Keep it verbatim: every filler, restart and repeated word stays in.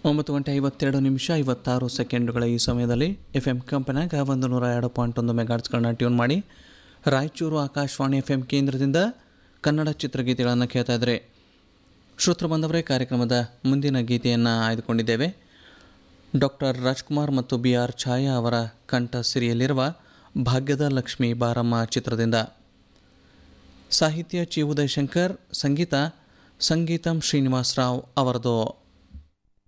ಒಂಬತ್ತು ಗಂಟೆ ಐವತ್ತೆರಡು ನಿಮಿಷ ಐವತ್ತಾರು ಸೆಕೆಂಡುಗಳ ಈ ಸಮಯದಲ್ಲಿ ಎಫ್ ಎಂ ಕಂಪನ್ಯಾಗ ಒಂದು ನೂರ ಎರಡು ಪಾಯಿಂಟ್ ಒಂದು ಮೆಗಾಟ್ಸ್ಗಳನ್ನ ಟ್ಯೂನ್ ಮಾಡಿ ರಾಯಚೂರು ಆಕಾಶವಾಣಿ ಎಫ್ ಎಂ ಕೇಂದ್ರದಿಂದ ಕನ್ನಡ ಚಿತ್ರಗೀತೆಗಳನ್ನು ಕೇಳ್ತಾ ಇದ್ದಾರೆ. ಶ್ರೋತೃ ಬಂದವರೇ, ಕಾರ್ಯಕ್ರಮದ ಮುಂದಿನ ಗೀತೆಯನ್ನು ಆಯ್ದುಕೊಂಡಿದ್ದೇವೆ. ಡಾಕ್ಟರ್ ರಾಜ್ಕುಮಾರ್ ಮತ್ತು ಬಿ ಆರ್ ಛಾಯಾ ಅವರ ಕಂಠ ಸಿರಿಯಲ್ಲಿರುವ ಭಾಗ್ಯದ ಲಕ್ಷ್ಮಿ ಬಾರಮ್ಮ ಚಿತ್ರದಿಂದ. ಸಾಹಿತ್ಯ ಚಿ ಉದಯಶಂಕರ್, ಸಂಗೀತ ಸಂಗೀತಂ ಶ್ರೀನಿವಾಸರಾವ್ ಅವರದು.